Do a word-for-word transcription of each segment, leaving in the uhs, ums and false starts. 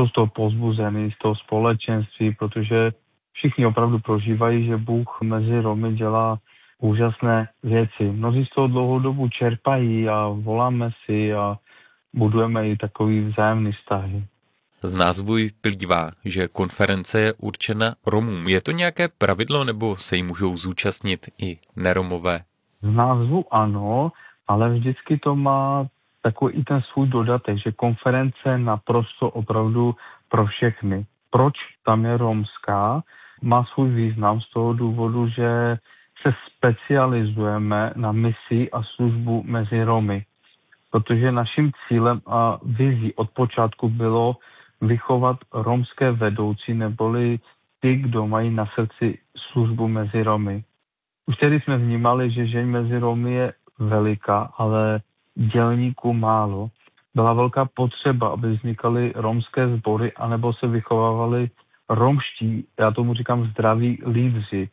jsou z toho povzbuzeny, z toho společenství, protože všichni opravdu prožívají, že Bůh mezi Romy dělá úžasné věci. Mnozí z toho dlouhou dobu čerpají a voláme si a budujeme i takový vzájemný vztahy. Z názvu vyplývá, že konference je určena Romům. Je to nějaké pravidlo, nebo se jí můžou zúčastnit i neromové? Z názvu ano, ale vždycky to má takový i ten svůj dodatek, že konference naprosto opravdu pro všechny. Proč tam je romská? Má svůj význam z toho důvodu, že se specializujeme na misi a službu mezi Romy. Protože naším cílem a vizí od počátku bylo vychovat romské vedoucí, neboli ty, kdo mají na srdci službu mezi Romy. Už tedy jsme vnímali, že žeň mezi Romy je veliká, ale dělníků málo. Byla velká potřeba, aby vznikaly romské sbory, anebo se vychovávali romští, já tomu říkám zdraví lídři.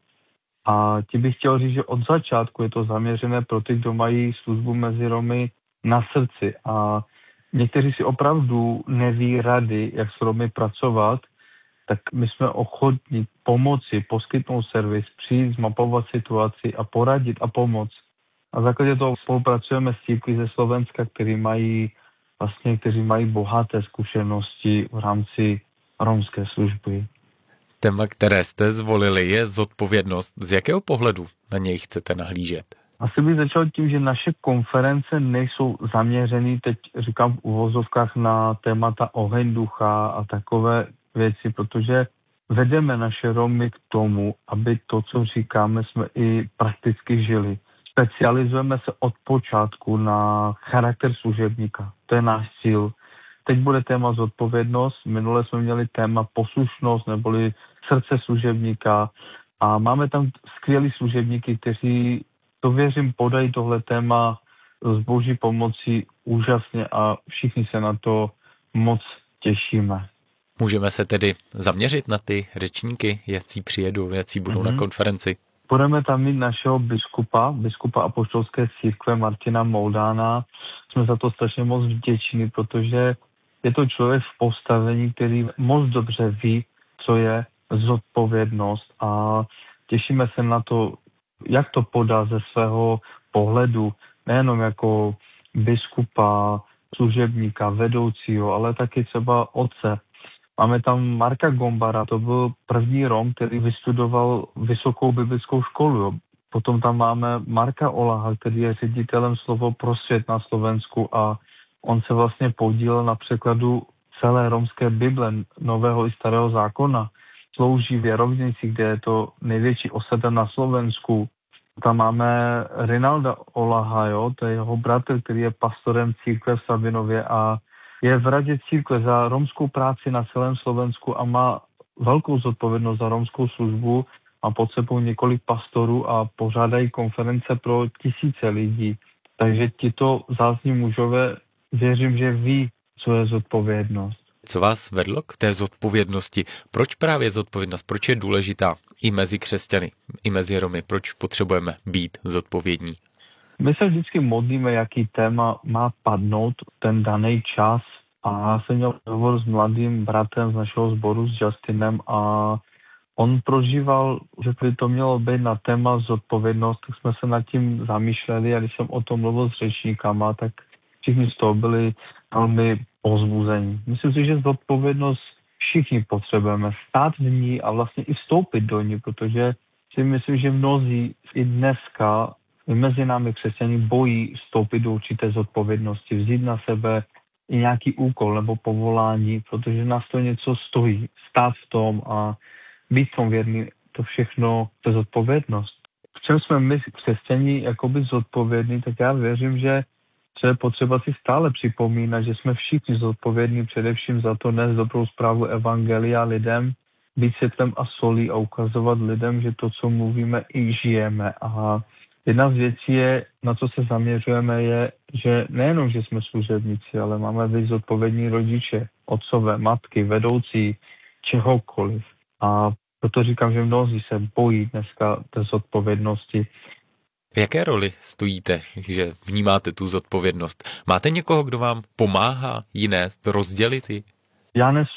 A ti bych chtěl říct, že od začátku je to zaměřené pro ty, kdo mají službu mezi Romy na srdci. A někteří si opravdu neví rady, jak s Romy pracovat, tak my jsme ochotní pomoci, poskytnout servis, přijít, zmapovat situaci a poradit a pomoct. A v základě toho spolupracujeme s církví ze Slovenska, kteří mají vlastně, kteří mají bohaté zkušenosti v rámci romské služby. Téma, které jste zvolili, je zodpovědnost. Z jakého pohledu na něj chcete nahlížet? Asi bych začal tím, že naše konference nejsou zaměřený, teď říkám v uvozovkách, na témata oheň ducha a takové věci, protože vedeme naše Romy k tomu, aby to, co říkáme, jsme i prakticky žili. Specializujeme se od počátku na charakter služebníka. To je náš cíl. Teď bude téma zodpovědnost, minule jsme měli téma poslušnost neboli srdce služebníka a máme tam skvělí služebníky, kteří, to věřím, podají tohle téma s boží pomocí úžasně a všichni se na to moc těšíme. Můžeme se tedy zaměřit na ty řečníky, jací přijedou, jací budou mm-hmm. na konferenci? Budeme tam mít našeho biskupa, biskupa apoštolské církve Martina Moldána. Jsme za to strašně moc vděční, protože je to člověk v postavení, který moc dobře ví, co je zodpovědnost a těšíme se na to, jak to podá ze svého pohledu, nejenom jako biskupa, služebníka, vedoucího, ale taky třeba otce. Máme tam Marka Gombara, to byl první Rom, který vystudoval vysokou biblickou školu. Jo. Potom tam máme Marka Olaha, který je ředitelem Slovo pro svět na Slovensku a on se vlastně podílel na překladu celé romské Bible, Nového i Starého zákona. Slouží v Jerovnici, kde je to největší osada na Slovensku. Tam máme Rinalda Olaha, jo, to je jeho bratr, který je pastorem církve v Sabinově a je v radě církve za romskou práci na celém Slovensku a má velkou zodpovědnost za romskou službu a pod sebou několik pastorů a pořádají konference pro tisíce lidí. Takže tito vzácní mužové, věřím, že ví, co je zodpovědnost. Co vás vedlo k té zodpovědnosti? Proč právě zodpovědnost? Proč je důležitá i mezi křesťany, i mezi Romy? Proč potřebujeme být zodpovědní? My se vždycky modlíme, jaký téma má padnout ten daný čas. A já jsem měl hovor s mladým bratrem z našeho sboru, s Justinem, a on prožíval, že by to mělo být na téma zodpovědnost, tak jsme se nad tím zamýšleli a když jsem o tom mluvil s řečníkama, tak všichni z toho byli velmi povzbuzení. Myslím si, že zodpovědnost všichni potřebujeme stát v ní a vlastně i vstoupit do ní, protože si myslím, že mnozí i dneska i mezi námi křesťané bojí vstoupit do určité zodpovědnosti, vzít na sebe i nějaký úkol nebo povolání, protože nás to něco stojí, stát v tom a být v tom věrný, to všechno je zodpovědnost. V čem jsme my křesťané jakoby zodpovědní, tak já věřím, že je potřeba si stále připomínat, že jsme všichni zodpovědní především za to nést dobrou zprávu evangelia lidem, být světlem a solí a ukazovat lidem, že to, co mluvíme, i žijeme. A jedna z věcí je, na co se zaměřujeme, je, že nejenom, že jsme služebníci, ale máme být zodpovědní rodiče, otcové, matky, vedoucí, čehokoliv. A proto říkám, že mnozí se bojí dneska té zodpovědnosti. V jaké roli stojíte, že vnímáte tu zodpovědnost? Máte někoho, kdo vám pomáhá ji nést, rozdělit ji? Já nesu